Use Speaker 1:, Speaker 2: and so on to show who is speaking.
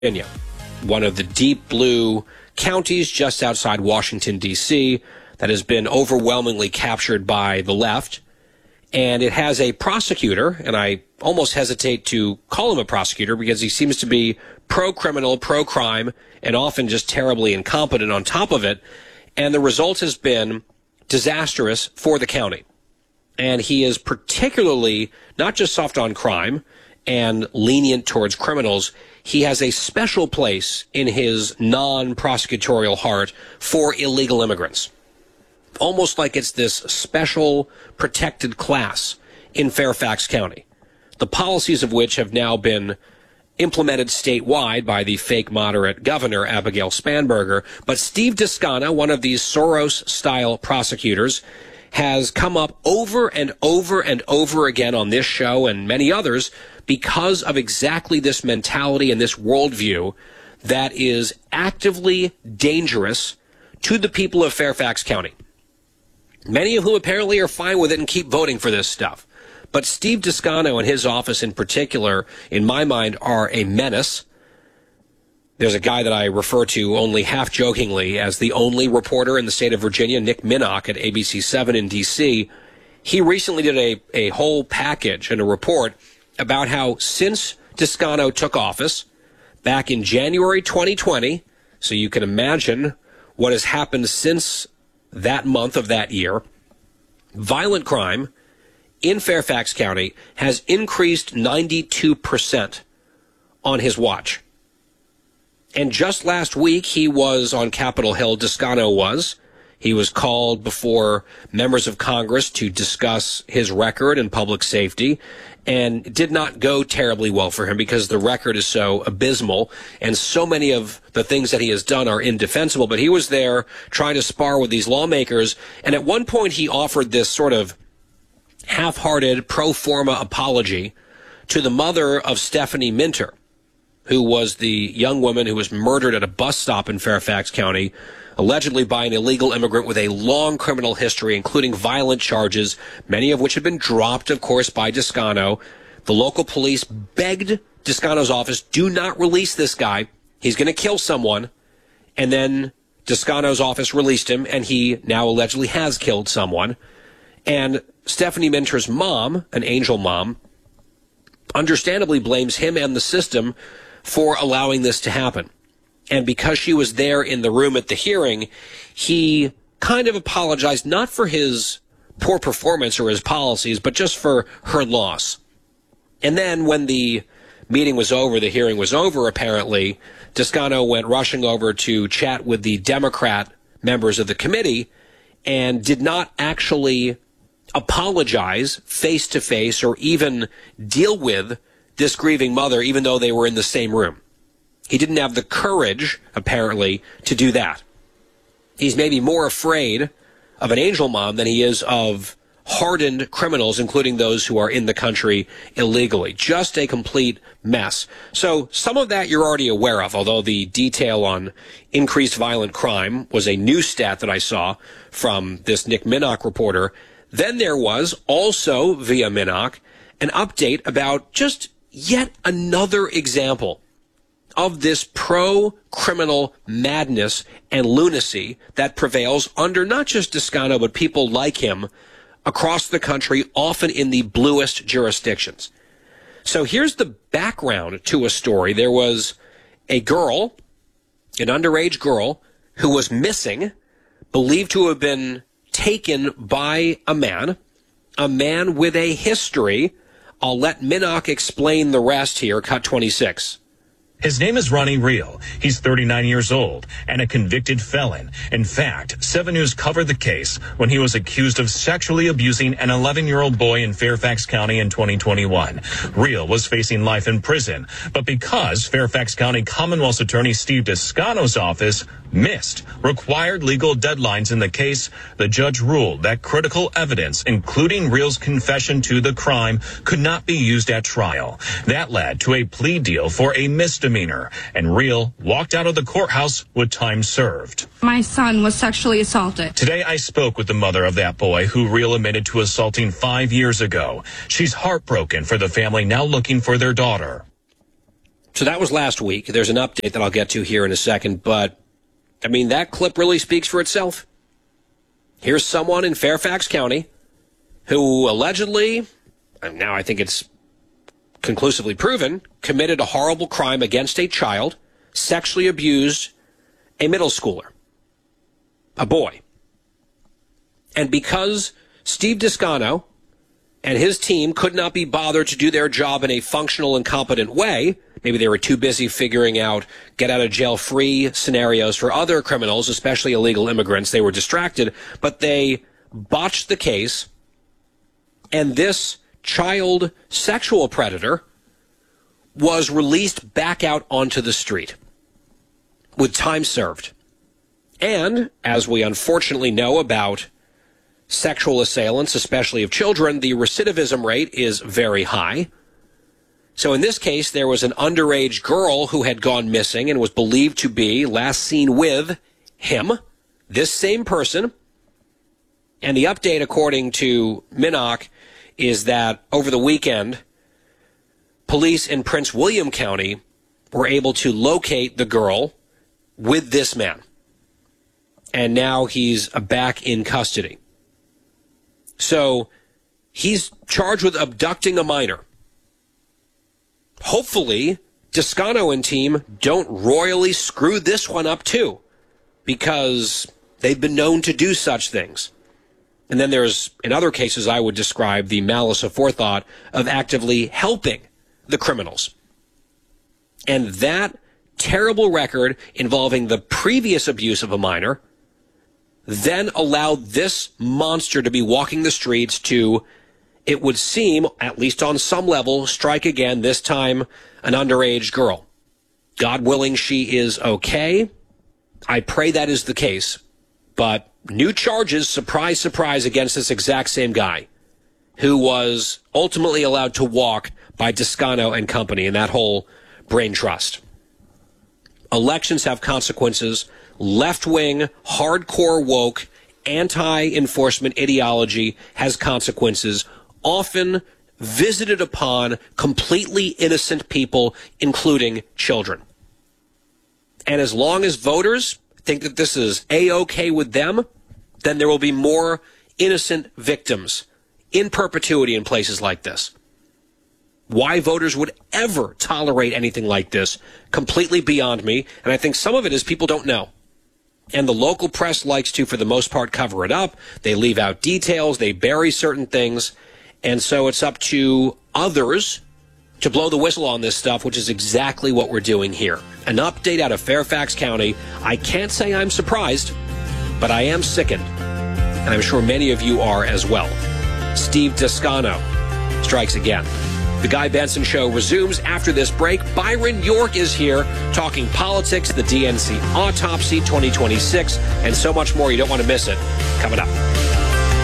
Speaker 1: Virginia, one of the deep blue counties just outside Washington, D.C., that has been overwhelmingly captured by the left. And it has a prosecutor, and I almost hesitate to call him a prosecutor because he seems to be pro-criminal, pro-crime, and often just terribly incompetent on top of it. And the result has been disastrous for the county. And he is particularly not just soft on crime and lenient towards criminals. He has a special place in his non-prosecutorial heart for illegal immigrants. Almost like it's this special protected class in Fairfax County, the policies of which have now been implemented statewide by the fake moderate governor, Abigail Spanberger. But Steve Descano, one of these Soros-style prosecutors, has come up over and over and over again on this show and many others because of exactly this mentality and this worldview that is actively dangerous to the people of Fairfax County. Many of whom apparently are fine with it and keep voting for this stuff. But Steve Descano and his office in particular, in my mind, are a menace. There's a guy that I refer to only half jokingly as the only reporter in the state of Virginia, Nick Minnock at ABC7 in D.C. He recently did a whole package and a report about how since Descano took office back in January 2020, so you can imagine what has happened since that month of that year, violent crime in Fairfax County has increased 92% on his watch. And just last week, he was on Capitol Hill, Descano was. He was called before members of Congress to discuss his record in public safety, and it did not go terribly well for him because the record is so abysmal and so many of the things that he has done are indefensible. But he was there trying to spar with these lawmakers, and at one point he offered this sort of half-hearted pro forma apology to the mother of Stephanie Minter, who was the young woman who was murdered at a bus stop in Fairfax County, allegedly by an illegal immigrant with a long criminal history, including violent charges, many of which had been dropped, of course, by Descano. The local police begged Descano's office, do not release this guy. He's going to kill someone. And then Descano's office released him, and he now allegedly has killed someone. And Stephanie Minter's mom, an angel mom, understandably blames him and the system for allowing this to happen. And because she was there in the room at the hearing, he kind of apologized, not for his poor performance or his policies, but just for her loss. And then when the meeting was over, the hearing was over, apparently, Descano went rushing over to chat with the Democrat members of the committee and did not actually apologize face-to-face or even deal with this grieving mother, even though they were in the same room. He didn't have the courage, apparently, to do that. He's maybe more afraid of an angel mom than he is of hardened criminals, including those who are in the country illegally. Just a complete mess. So some of that you're already aware of, although the detail on increased violent crime was a new stat that I saw from this Nick Minnock reporter. Then there was also, via Minnock, an update about just yet another example of this pro-criminal madness and lunacy that prevails under not just Descano, but people like him across the country, often in the bluest jurisdictions. So here's the background to a story. There was a girl, an underage girl, who was missing, believed to have been taken by a man with a history. I'll let Minnock explain the rest here. Cut 26.
Speaker 2: His name is Ronnie Real. He's 39 years old and a convicted felon. In fact, 7 News covered the case when he was accused of sexually abusing an 11-year-old boy in Fairfax County in 2021. Real was facing life in prison, but because Fairfax County Commonwealth's attorney Steve Descano's office missed required legal deadlines in the case, the judge ruled that critical evidence, including Real's confession to the crime, could not be used at trial. That led to a plea deal for a misdemeanor, and Real walked out of the courthouse with time served.
Speaker 3: My son was sexually assaulted.
Speaker 2: Today I spoke with the mother of that boy who Real admitted to assaulting 5 years ago. She's heartbroken for the family now looking for their daughter.
Speaker 1: So that was last week. There's an update that I'll get to here in a second, but, I mean, that clip really speaks for itself. Here's someone in Fairfax County who allegedly, and now I think it's conclusively proven, committed a horrible crime against a child, sexually abused a middle schooler, a boy. And because Steve Descano and his team could not be bothered to do their job in a functional and competent way, maybe they were too busy figuring out get-out-of-jail-free scenarios for other criminals, especially illegal immigrants. They were distracted, but they botched the case, and this child sexual predator was released back out onto the street with time served. And, as we unfortunately know about sexual assailants, especially of children, the recidivism rate is very high. So in this case, there was an underage girl who had gone missing and was believed to be last seen with him, this same person. And the update, according to Minnock, is that over the weekend, police in Prince William County were able to locate the girl with this man. And now he's back in custody. So he's charged with abducting a minor. Hopefully, Descano and team don't royally screw this one up too, because they've been known to do such things. And then there's, in other cases, I would describe the malice aforethought of actively helping the criminals. And that terrible record involving the previous abuse of a minor then allowed this monster to be walking the streets to, it would seem, at least on some level, strike again, this time an underage girl. God willing, she is okay. I pray that is the case. But new charges, surprise, surprise, against this exact same guy who was ultimately allowed to walk by Descano and company in that whole brain trust. Elections have consequences. Left-wing, hardcore woke, anti-enforcement ideology has consequences, often visited upon completely innocent people, including children. And as long as voters think that this is A-OK with them, then there will be more innocent victims in perpetuity in places like this. Why voters would ever tolerate anything like this, completely beyond me. And I think some of it is people don't know. And the local press likes to, for the most part, cover it up. They leave out details. They bury certain things. And so it's up to others to blow the whistle on this stuff, which is exactly what we're doing here. An update out of Fairfax County. I can't say I'm surprised, but I am sickened. And I'm sure many of you are as well. Steve Descano strikes again. The Guy Benson Show resumes after this break. Byron York is here talking politics, the DNC autopsy 2026, and so much more. You don't want to miss it. Coming up.